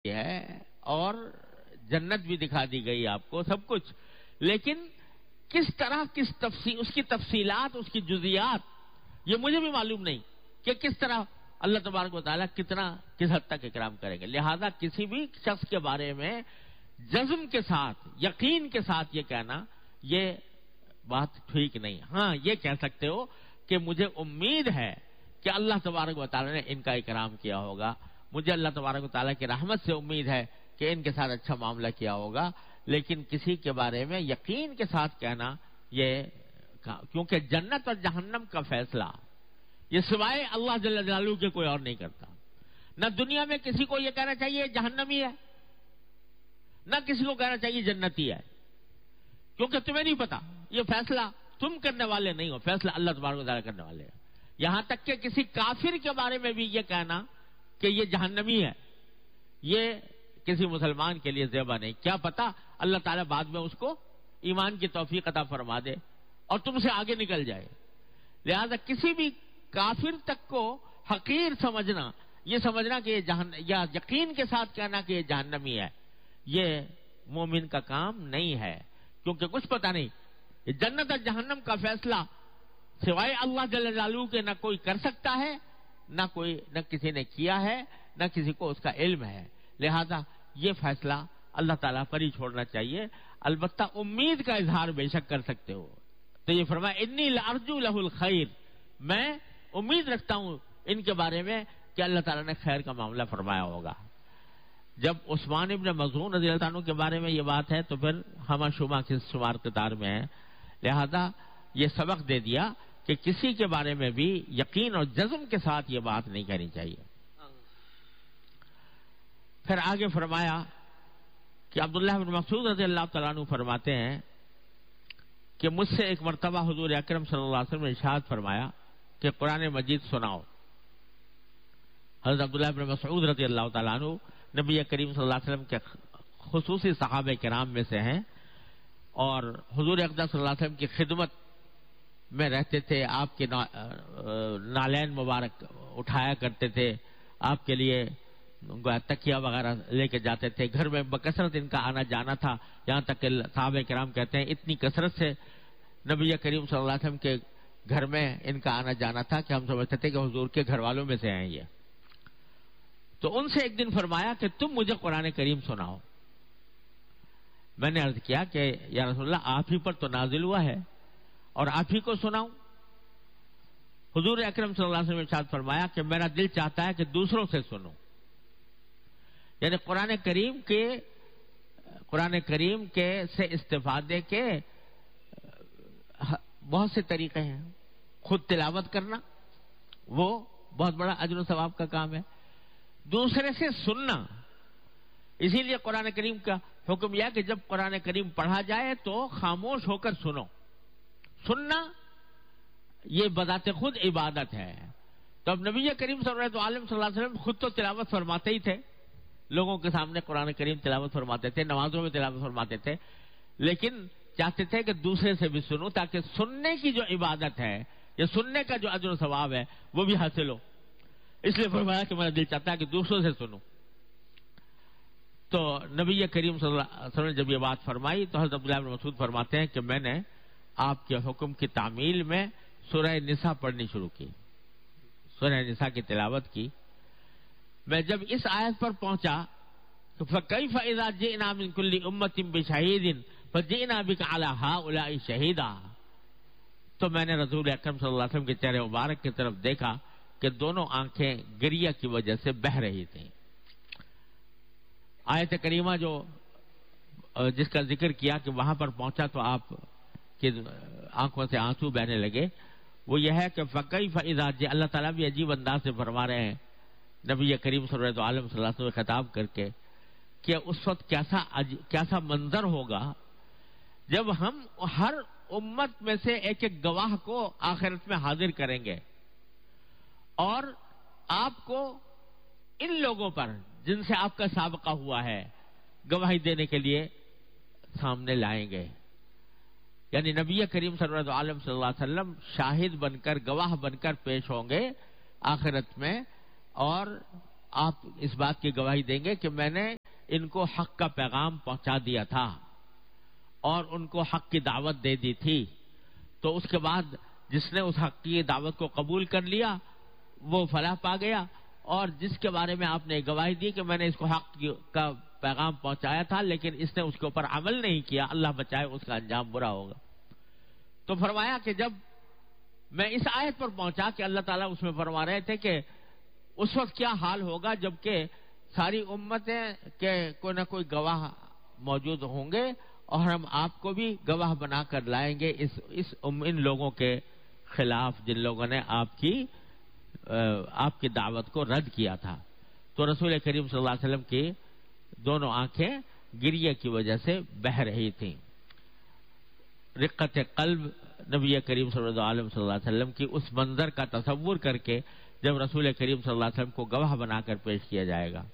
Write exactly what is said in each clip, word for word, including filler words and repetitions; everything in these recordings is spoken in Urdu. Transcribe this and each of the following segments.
ہے اور جنت بھی دکھا دی گئی آپ کو، سب کچھ، لیکن کس طرح، کس تفصیل، اس کی تفصیلات، اس کی جزیات یہ مجھے بھی معلوم نہیں کہ کس طرح اللہ تبارک و تعالیٰ کتنا، کس حد تک اکرام کریں گے. لہذا کسی بھی شخص کے بارے میں جزم کے ساتھ، یقین کے ساتھ یہ کہنا یہ بات ٹھیک نہیں. ہاں یہ کہہ سکتے ہو کہ مجھے امید ہے کہ اللہ تبارک و تعالیٰ نے ان کا اکرام کیا ہوگا، مجھے اللہ تبارک و تعالیٰ کی رحمت سے امید ہے کہ ان کے ساتھ اچھا معاملہ کیا ہوگا. لیکن کسی کے بارے میں یقین کے ساتھ کہنا یہ، کیونکہ جنت اور جہنم کا فیصلہ یہ سوائے اللہ جل جلالہ کے کوئی اور نہیں کرتا. نہ دنیا میں کسی کو یہ کہنا چاہیے جہنمی ہے، نہ کسی کو کہنا چاہیے جنتی ہے، کیونکہ تمہیں نہیں پتا، یہ فیصلہ تم کرنے والے نہیں ہو، فیصلہ اللہ تبارک و تعالیٰ کرنے والے ہیں. یہاں تک کہ کسی کافر کے بارے میں بھی یہ کہنا کہ یہ جہنمی ہے، یہ کسی مسلمان کے لیے زیبا نہیں. کیا پتا اللہ تعالیٰ بعد میں اس کو ایمان کی توفیق عطا فرما دے اور تم سے آگے نکل جائے. لہذا کسی بھی کافر تک کو حقیر سمجھنا، یہ سمجھنا کہ یہ جہن یا یقین کے ساتھ کہنا کہ یہ جہنمی ہے، یہ مومن کا کام نہیں ہے. کیونکہ کچھ پتہ نہیں، جنت اور جہنم کا فیصلہ سوائے اللہ جل جلالہ کے نہ کوئی کر سکتا ہے، نہ کوئی، نہ کسی نے کیا ہے، نہ کسی کو اس کا علم ہے. لہذا یہ فیصلہ اللہ تعالیٰ پر ہی چھوڑنا چاہیے. البتہ امید کا اظہار بے شک کر سکتے ہو. تو یہ فرمایا انی لارجو لہ الخیر، میں امید رکھتا ہوں ان کے بارے میں کہ اللہ تعالیٰ نے خیر کا معاملہ فرمایا ہوگا. جب عثمان ابن مظعون رضی اللہ عنہ کے بارے میں یہ بات ہے تو پھر ہمہ شمہ کے شمار قطار میں ہے. لہذا یہ سبق دے دیا کہ کسی کے بارے میں بھی یقین اور جزم کے ساتھ یہ بات نہیں کہنی چاہیے. پھر آگے فرمایا کہ عبداللہ بن مسعود رضی اللہ تعالیٰ عنہ فرماتے ہیں کہ مجھ سے ایک مرتبہ حضور اکرم صلی اللہ علیہ وسلم نے ارشاد فرمایا کہ قرآن مجید سناؤ. حضرت عبداللہ بن مسعود رضی اللہ تعالیٰ عنہ نبی کریم صلی اللہ علیہ وسلم کے خصوصی صحابہ کرام میں سے ہیں اور حضور اقدس صلی اللہ علیہ وسلم کی خدمت میں رہتے تھے. آپ کے نالین مبارک اٹھایا کرتے تھے، آپ کے لیے تکیہ وغیرہ لے کے جاتے تھے. گھر میں بکثرت ان کا آنا جانا تھا، یہاں تک کہ صحابہ کرام کہتے ہیں اتنی کثرت سے نبی کریم صلی اللہ علیہ وسلم کے گھر میں ان کا آنا جانا تھا کہ ہم سمجھتے تھے کہ حضور کے گھر والوں میں سے ہیں یہ. تو ان سے ایک دن فرمایا کہ تم مجھے قرآن کریم سناؤ. میں نے عرض کیا کہ یا رسول اللہ آپ ہی پر تو نازل ہوا ہے اور آپ ہی کو سناؤں. حضور اکرم صلی اللہ علیہ وسلم نے ارشاد فرمایا کہ میرا دل چاہتا ہے کہ دوسروں سے سنوں. یعنی قرآن کریم کے قرآن کریم کے سے استفادے کے بہت سے طریقے ہیں. خود تلاوت کرنا وہ بہت بڑا اجر و ثواب کا کام ہے، دوسرے سے سننا. اسی لیے قرآن کریم کا حکم یہ کہ جب قرآن کریم پڑھا جائے تو خاموش ہو کر سنو. سننا یہ بذات خود عبادت ہے. تو اب نبی کریم صلی اللہ علیہ وسلم خود تو تلاوت فرماتے ہی تھے، لوگوں کے سامنے قرآن کریم تلاوت فرماتے تھے، نمازوں میں تلاوت فرماتے تھے، لیکن چاہتے تھے کہ دوسرے سے بھی سنوں تاکہ سننے کی جو عبادت ہے یا سننے کا جو اجر و ثواب ہے وہ بھی حاصل ہو. اس لیے فرمایا کہ میرا دل چاہتا ہے کہ دوسروں سے سنوں. تو نبی کریم صلی اللہ علیہ وسلم نے جب یہ بات فرمائی تو حضرت عبداللہ بن مسعود فرماتے ہیں کہ میں نے آپ کے حکم کی تعمیل میں سورہ نساء پڑھنی شروع کی، سورہ نساء کی تلاوت کی. میں جب اس آیت پر پہنچا تو فَكَيْفَ إِذَا جِئْنَا مِن كُلِّ أُمَّةٍ بِشَهِيدٍ فَجِئْنَا بِكَ عَلَى هَؤُلَاءِ شَهِيدًا، تو میں نے رسول اکرم صلی اللہ علیہ وسلم کے چہرے مبارک کی طرف دیکھا کہ دونوں آنکھیں گریہ کی وجہ سے بہہ رہی تھیں. آیت کریمہ جو جس کا ذکر کیا کہ وہاں پر پہنچا تو آپ کی آنکھوں سے آنسو بہنے لگے، وہ یہ ہے کہ فَكَيْفَ إِذَا جِئْنَا، اللہ تعالیٰ بھی عجیب انداز سے فرما رہے ہیں نبی کریم صلی اللہ علیہ وسلم سے خطاب کر کے کہ اس وقت کیسا کیسا منظر ہوگا جب ہم ہر امت میں سے ایک ایک گواہ کو آخرت میں حاضر کریں گے اور آپ کو ان لوگوں پر جن سے آپ کا سابقہ ہوا ہے گواہی دینے کے لیے سامنے لائیں گے. یعنی نبی کریم صلی اللہ علیہ وسلم شاہد بن کر، گواہ بن کر پیش ہوں گے آخرت میں، اور آپ اس بات کی گواہی دیں گے کہ میں نے ان کو حق کا پیغام پہنچا دیا تھا اور ان کو حق کی دعوت دے دی تھی، تو اس کے بعد جس نے اس حق کی دعوت کو قبول کر لیا وہ فلاح پا گیا، اور جس کے بارے میں آپ نے گواہی دی کہ میں نے اس کو حق کا پیغام پہنچایا تھا لیکن اس نے اس کے اوپر عمل نہیں کیا، اللہ بچائے اس کا انجام برا ہوگا۔ تو فرمایا کہ جب میں اس آیت پر پہنچا کہ اللہ تعالیٰ اس میں فرما رہے تھے کہ اس وقت کیا حال ہوگا جبکہ ساری امتیں کے کوئی نہ کوئی گواہ موجود ہوں گے اور ہم آپ کو بھی گواہ بنا کر لائیں گے اس اس ان لوگوں کے خلاف جن لوگوں نے آپ کی آپ کی دعوت کو رد کیا تھا۔ تو رسول کریم صلی اللہ علیہ وسلم کی دونوں آنکھیں گریے کی وجہ سے بہہ رہی تھیں۔ رقت قلب نبی کریم صلی اللہ علیہ وسلم کی اس منظر کا تصور کر کے جب رسول کریم صلی اللہ علیہ وسلم کو گواہ بنا کر پیش کیا جائے گا۔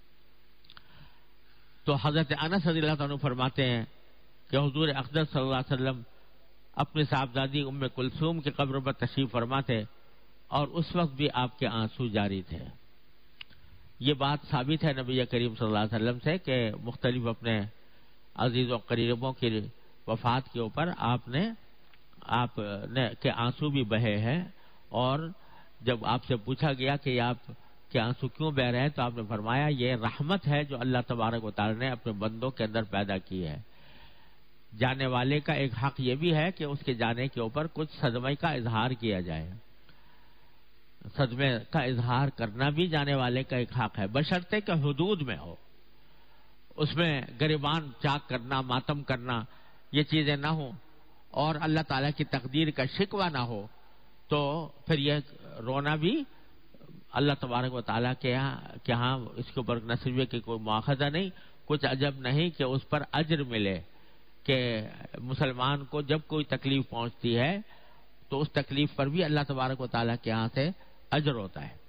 تو حضرت انس رضی اللہ عنہ فرماتے ہیں کہ حضور اقدس صلی اللہ علیہ وسلم اپنی صاحبزادی ام کلثوم کی قبر پر تشریف فرما تھے اور اس وقت بھی آپ کے آنسو جاری تھے۔ یہ بات ثابت ہے نبی کریم صلی اللہ علیہ وسلم سے کہ مختلف اپنے عزیز و قریبوں کی وفات کے اوپر آپ نے آپ نے کے آنسو بھی بہے ہیں، اور جب آپ سے پوچھا گیا کہ آپ کے آنسو کیوں بہ رہے ہیں تو آپ نے فرمایا یہ رحمت ہے جو اللہ تبارک و تعالی نے اپنے بندوں کے اندر پیدا کی ہے۔ جانے والے کا ایک حق یہ بھی ہے کہ اس کے جانے کے اوپر کچھ صدمے کا اظہار کیا جائے، صدمے کا اظہار کرنا بھی جانے والے کا ایک حق ہے، بشرطے کہ حدود میں ہو، اس میں گریبان چاک کرنا، ماتم کرنا یہ چیزیں نہ ہوں اور اللہ تعالیٰ کی تقدیر کا شکوہ نہ ہو، تو پھر یہ رونا بھی اللہ تبارک و تعالیٰ کے یہاں کہ ہاں اس کے اوپر نصیبے کی کوئی مواخذہ نہیں، کچھ عجب نہیں کہ اس پر اجر ملے، کہ مسلمان کو جب کوئی تکلیف پہنچتی ہے تو اس تکلیف پر بھی اللہ تبارک و تعالیٰ کے یہاں سے اجر ہوتا ہے۔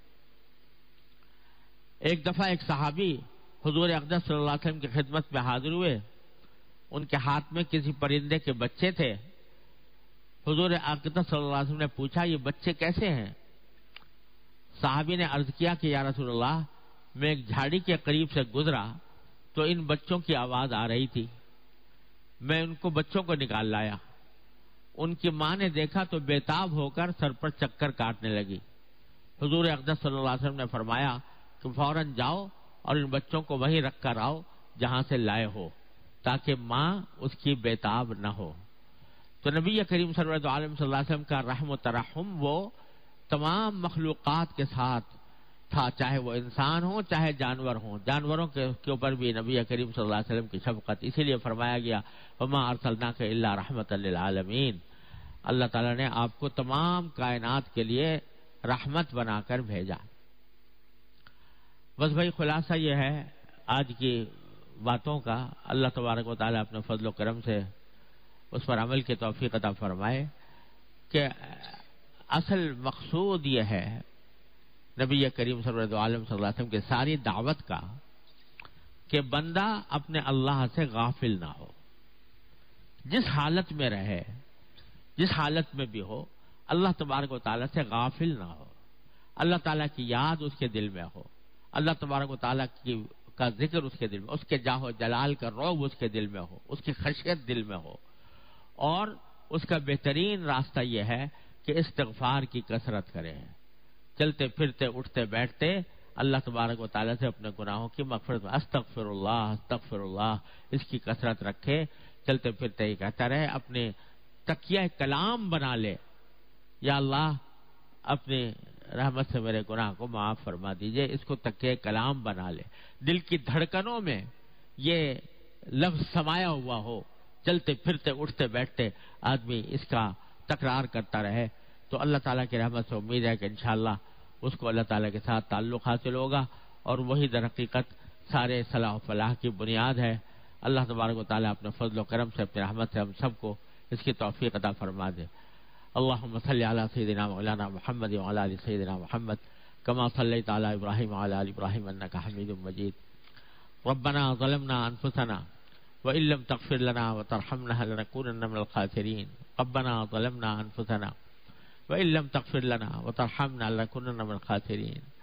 ایک دفعہ ایک صحابی حضور اقدس صلی اللہ علیہ وسلم کی خدمت میں حاضر ہوئے، ان کے ہاتھ میں کسی پرندے کے بچے تھے۔ حضور اقدس صلی اللہ علیہ وسلم نے پوچھا یہ بچے کیسے ہیں؟ صحابی نے عرض کیا کہ یا رسول اللہ میں ایک جھاڑی کے قریب سے گزرا تو ان بچوں کی آواز آ رہی تھی، میں ان کو بچوں کو نکال لایا، ان کی ماں نے دیکھا تو بےتاب ہو کر سر پر چکر کاٹنے لگی۔ حضور اقدس صلی اللہ علیہ وسلم نے فرمایا کہ فوراً جاؤ اور ان بچوں کو وہیں رکھ کر آؤ جہاں سے لائے ہو تاکہ ماں اس کی بےتاب نہ ہو۔ تو نبی کریم صلی اللہ علیہ وسلم کا رحم و ترحم وہ تمام مخلوقات کے ساتھ تھا، چاہے وہ انسان ہوں چاہے جانور ہوں، جانوروں کے اوپر بھی نبی کریم صلی اللہ علیہ وسلم کی شفقت، اسی لیے فرمایا گیا وما ارسلناک الا رحمۃ للعالمین، اللہ تعالیٰ نے آپ کو تمام کائنات کے لیے رحمت بنا کر بھیجا۔ بس بھائی خلاصہ یہ ہے آج کی باتوں کا، اللہ تبارک و تعالیٰ اپنے فضل و کرم سے اس پر عمل کی توفیق عطا فرمائے کہ اصل مقصود یہ ہے نبی کریم صلی اللہ علیہ وسلم کی ساری دعوت کا کہ بندہ اپنے اللہ سے غافل نہ ہو، جس حالت میں رہے، جس حالت میں بھی ہو، اللہ تبارک و تعالیٰ سے غافل نہ ہو، اللہ تعالیٰ کی یاد اس کے دل میں ہو، اللہ تبارک و تعالیٰ کی کا ذکر اس کے دل میں، اس کے جاہ و جلال کا رعب اس کے دل میں ہو، اس کی خشیت دل میں ہو، اور اس کا بہترین راستہ یہ ہے کہ استغفار کی کثرت کرے، چلتے پھرتے اٹھتے بیٹھتے اللہ تبارک و تعالیٰ سے اپنے گناہوں کی مغفرت میں استغفر اللہ استغفر اللہ اس کی کثرت رکھے، چلتے پھرتے ہی کہتا رہے، اپنے تکیہ کلام بنا لے، یا اللہ اپنی رحمت سے میرے گناہ کو معاف فرما دیجئے، اس کو تکیہ کلام بنا لے، دل کی دھڑکنوں میں یہ لفظ سمایا ہوا ہو، چلتے پھرتے اٹھتے بیٹھتے آدمی اس کا تکرار کرتا رہے، تو اللہ تعالیٰ کی رحمت سے امید ہے کہ انشاءاللہ اس کو اللہ تعالیٰ کے ساتھ تعلق حاصل ہوگا، اور وہی در حقیقت سارے صلاح و فلاح کی بنیاد ہے۔ اللہ تبارک و تعالیٰ اپنے فضل و کرم سے اپنے رحمت سے ہم سب کو اس کی توفیق عطا فرما دے۔ اللہم صلی علی سیدنا مولانا محمد وعلی آل سیدنا محمد کما صلیت علی ابراہیم وعلی آل ابراہیم انک حمید مجید۔ ربنا ظلمنا انفسنا وإن لم تغفر لنا وترحمنا لنكونن من الخاسرين ربنا ظلمنا أنفسنا وإن لم تغفر لنا وترحمنا لنكونن من الخاسرين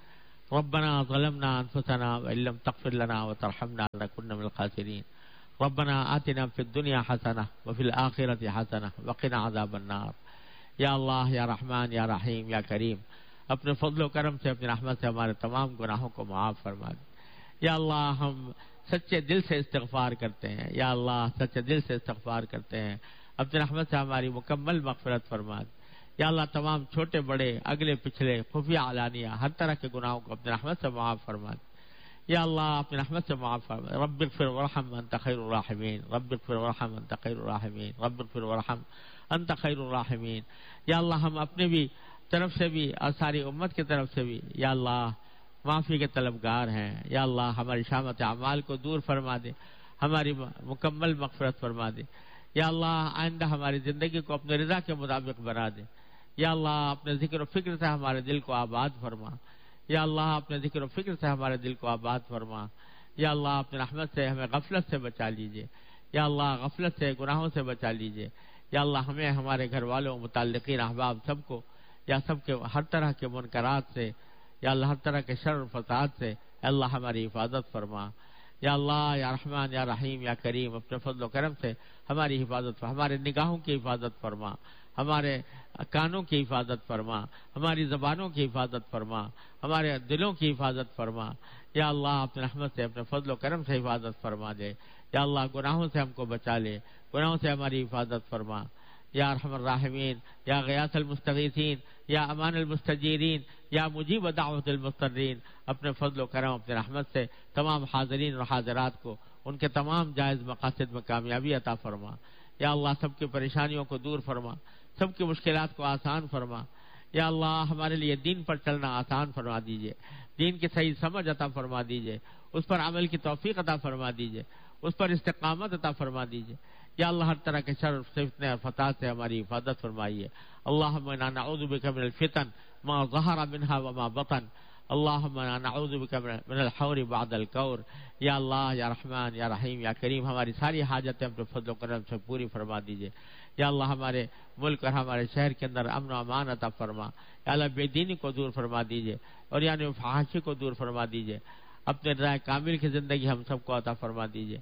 ربنا ظلمنا أنفسنا وإن لم تغفر لنا وترحمنا لنكن من الخاسرين ربنا آتنا في الدنيا حسنة وفي الآخرة حسنة وقنا عذاب النار. یا اللہ یا رحمان یا رحیم یا کریم، اپنے فضل و کرم سے، اپنی رحمت سے ہمارے تمام گناہوں کو معاف فرما دے. یا اللہ ہم سچے دل سے استغفار کرتے ہیں، یا اللہ سچے دل سے استغفار کرتے ہیں، اپنی رحمت سے ہماری مکمل مغفرت فرما دے. یا اللہ تمام چھوٹے بڑے اگلے پچھلے خفیہ علانیہ ہر طرح کے گناہوں کو اپنی رحمت سے معاف فرما دے. یا اللہ اپنی رحمت سے معاف فرما دے. رب اغفر وارحم انت خیر الراحمین، رب اغفر وارحم انت خیر الراحمین، رب اغفر وارحم انت خیر الراحمین. یا اللہ ہم اپنے بھی طرف سے بھی اور ساری امت کی طرف سے بھی یا اللہ معافی کے طلبگار ہیں. یا اللہ ہماری شامت اعمال کو دور فرما دے، ہماری مکمل مغفرت فرما دے. یا اللہ آئندہ ہماری زندگی کو اپنے رضا کے مطابق بنا دے. یا اللہ اپنے ذکر و فکر سے ہمارے دل کو آباد فرما. یا اللہ اپنے ذکر و فکر سے ہمارے دل کو آباد فرما. یا اللہ اپنے رحمت سے ہمیں غفلت سے بچا لیجئے. یا اللہ غفلت سے گناہوں سے بچا لیجئے. یا اللہ ہمیں ہمارے گھر والوں متعلقین احباب سب کو یا سب کے ہر طرح کے منکرات سے، یا اللہ ہر طرح کے شر و فساد سے یا اللہ ہماری حفاظت فرما. یا اللہ یا رحمان یا رحیم یا کریم اپنے فضل و کرم سے ہماری حفاظت فرما، ہمارے نگاہوں کی حفاظت فرما، ہمارے کانوں کی حفاظت فرما، ہماری زبانوں کی حفاظت فرما، ہمارے دلوں کی حفاظت فرما. یا اللہ اپنے رحمت سے اپنے فضل و کرم سے حفاظت فرما دے. یا اللہ گناہوں سے ہم کو بچا لے، گناہوں سے ہماری حفاظت فرما. یا ارحم الراحمین یا غیاث المستغیثین یا امان المستجیرین یا مجیب دعوت المضطرین، اپنے فضل و کرم اپنے رحمت سے تمام حاضرین اور حاضرات کو ان کے تمام جائز مقاصد میں کامیابی عطا فرما. یا اللہ سب کی پریشانیوں کو دور فرما، سب کی مشکلات کو آسان فرما. یا اللہ ہمارے لیے دین پر چلنا آسان فرما دیجئے، دین کی صحیح سمجھ عطا فرما دیجئے، اس پر عمل کی توفیق عطا فرما دیجئے، اس پر استقامت عطا فرما دیجئے. یا اللہ ہر طرح کے شر فتنے اور فساد سے ہماری حفاظت فرمائیے. اللہم انا نعوذ بک من الفتن ما ظہر منہا وما بطن، اللہم انا نعوذ بک من الحور بعد الکور. یا اللہ یا رحمان یا رحیم یا کریم ہماری ساری حاجتیں اپنے فضل و کرم سے پوری فرما دیجئے. یا اللہ ہمارے ملک اور ہمارے شہر کے اندر امن و امان عطا فرما. یا اللہ بے دینی کو دور فرما دیجئے اور یعنی فحاشی کو دور فرما دیجئے. اپنے رائے کامل کی زندگی ہم سب کو عطا فرما دیجئے.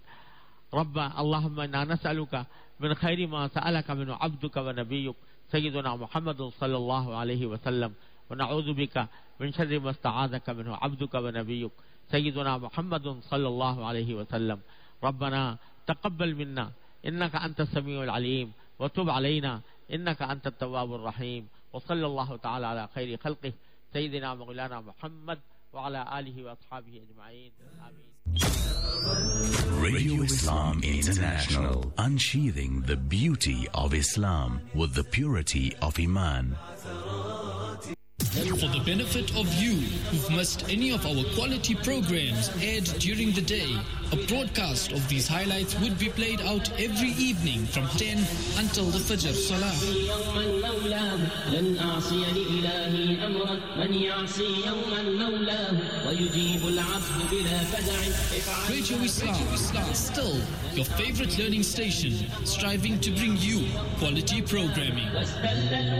رب اللہم انا نسألک من خیر ما سألک من عبدک و نبیک سیدنا محمد صلی اللہ علیہ وسلم ونعوذ بک من شر ما استعاذک منہ عبدک و نبیک سیدنا محمد صلی اللہ علیہ وسلم. ربنا تقبل منا انک انت السمیع العلیم وتب علینا انک انت التواب الرحیم. وصلی اللہ تعالی علی خیر خلقہ سیدنا مولانا محمد وعلى آله وأصحابه أجمعين. آمين. Radio Islam International, unsheathing the beauty of Islam with the purity of Iman. For the benefit of you who've missed any of our quality programs aired during the day, a broadcast of these highlights would be played out every evening from ten until the Fajr Salah. Radio Islam, still your favorite learning station, striving to bring you quality programming.